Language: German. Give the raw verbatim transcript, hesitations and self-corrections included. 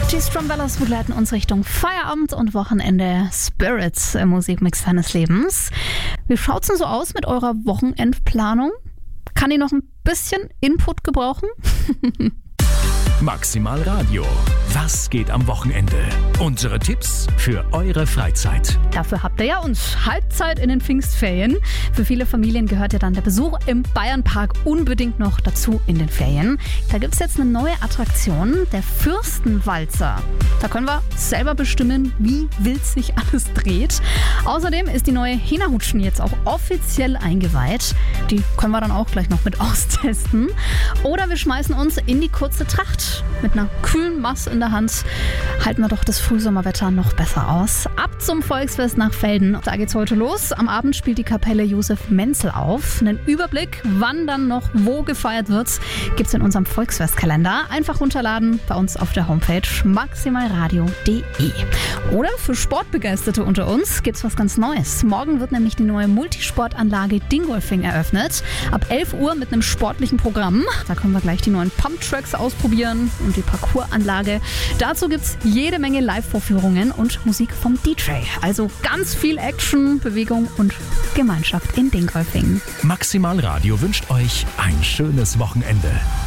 Die Strumbellas begleiten uns Richtung Feierabend und Wochenende. Spirits im Musikmix deines Lebens. Wie schaut's denn so aus mit eurer Wochenendplanung? Kann die noch ein bisschen Input gebrauchen? Maximal Radio. Was geht am Wochenende? Unsere Tipps für eure Freizeit. Dafür habt ihr ja uns. Halbzeit in den Pfingstferien. Für viele Familien gehört ja dann der Besuch im Bayernpark unbedingt noch dazu in den Ferien. Da gibt es jetzt eine neue Attraktion, der Fürstenwalzer. Da können wir selber bestimmen, wie wild sich alles dreht. Außerdem ist die neue Hina-Hutschen jetzt auch offiziell eingeweiht. Die können wir dann auch gleich noch mit austesten. Oder wir schmeißen uns in die kurze Tracht. Mit einer kühlen Maß in der Hand halten wir doch das Frühsommerwetter noch besser aus. Ab zum Volksfest nach Velden. Da geht's heute los. Am Abend spielt die Kapelle Josef Menzel auf. Einen Überblick, wann dann noch wo gefeiert wird, gibt's in unserem Volksfestkalender. Einfach runterladen bei uns auf der Homepage maximalradio punkt de. Oder für Sportbegeisterte unter uns gibt's was ganz Neues. Morgen wird nämlich die neue Multisportanlage Dingolfing eröffnet. Ab elf Uhr mit einem sportlichen Programm. Da können wir gleich die neuen Pumptracks ausprobieren und die Parcoursanlage. Dazu gibt es jede Menge Live-Vorführungen und Musik vom D J. Also ganz viel Action, Bewegung und Gemeinschaft in Dingolfing. Maximal Radio wünscht euch ein schönes Wochenende.